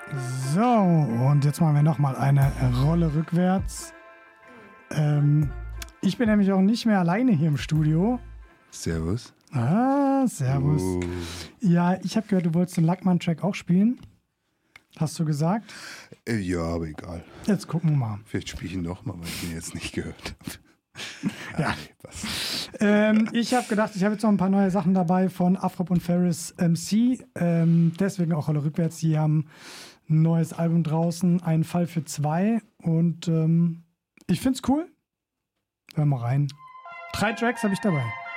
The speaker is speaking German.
So, und jetzt machen wir nochmal eine Rolle rückwärts. Ich bin nämlich auch nicht mehr alleine hier im Studio. Servus. Servus. Ja, ich habe gehört, du wolltest den Lackmann-Track auch spielen. Hast du gesagt? Ja, aber egal. Jetzt gucken wir mal. Vielleicht spiele ich ihn nochmal, weil ich ihn jetzt nicht gehört habe. Ja. Nee, was. Ich habe gedacht, ich habe jetzt noch ein paar neue Sachen dabei von Afrop und Ferris MC. Deswegen auch Rolle rückwärts. Die haben ein neues Album draußen, Ein Fall für zwei. Und ich finde es cool. Hör mal rein. 3 Tracks habe ich dabei.